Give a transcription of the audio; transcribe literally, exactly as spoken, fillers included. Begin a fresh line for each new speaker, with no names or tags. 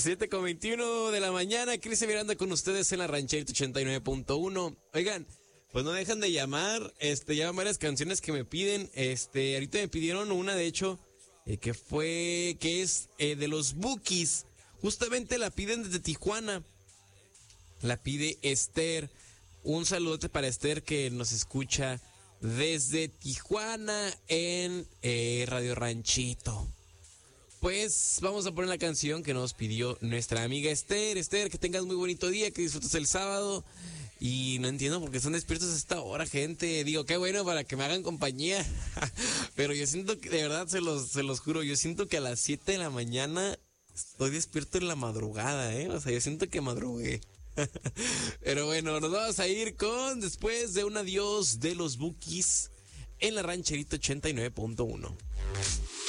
siete con veintiuno de la mañana, Cris Miranda con ustedes en la Rancherita ochenta y nueve punto uno. Oigan, pues no dejan de llamar, este, llaman varias canciones que me piden, este, ahorita me pidieron una, de hecho, eh, que fue, que es eh, de los Bukis, justamente la piden desde Tijuana, la pide Esther, un saludote para Esther que nos escucha desde Tijuana en eh, Radio Ranchito. Pues vamos a poner la canción que nos pidió nuestra amiga Esther. Esther, que tengas muy bonito día, que disfrutes el sábado. Y no entiendo por qué están despiertos a esta hora, gente. Digo, qué bueno para que me hagan compañía. Pero yo siento que, de verdad, se los, se los juro, yo siento que a las siete de la mañana estoy despierto en la madrugada, ¿eh? O sea, yo siento que madrugué. Pero bueno, nos vamos a ir con, después de un adiós de los Bukis en la Rancherita ochenta y nueve punto uno.